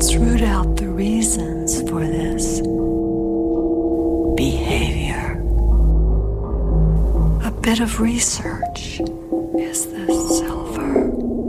Let's root out the reasons for this behavior. A bit of research. Is this so?